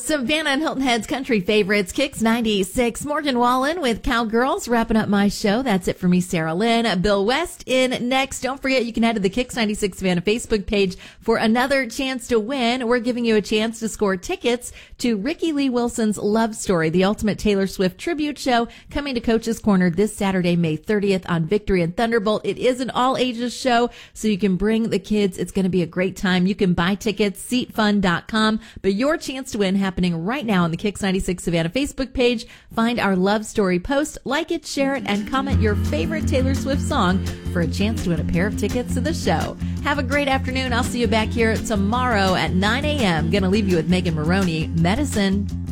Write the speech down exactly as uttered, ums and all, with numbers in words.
Savannah and Hilton Head's country favorites, Kicks ninety-six. Morgan Wallen with Cowgirls, wrapping up my show. That's it for me, Sarah Lynn. Bill West in next. Don't forget, you can head to the Kicks ninety-six Savannah Facebook page for another chance to win. We're giving you a chance to score tickets to Ricky Lee Wilson's Love Story, the ultimate Taylor Swift tribute show, coming to Coach's Corner this Saturday, May thirtieth on Victory and Thunderbolt. It is an all-ages show, so you can bring the kids. It's going to be a great time. You can buy tickets, seat fun dot com, but your chance to win happening right now on the Kicks ninety-six Savannah Facebook page. Find our Love Story post, like it, share it, and comment your favorite Taylor Swift song for a chance to win a pair of tickets to the show. Have a great afternoon. I'll see you back here tomorrow at nine a.m. Gonna leave you with Megan Maroney, Medicine.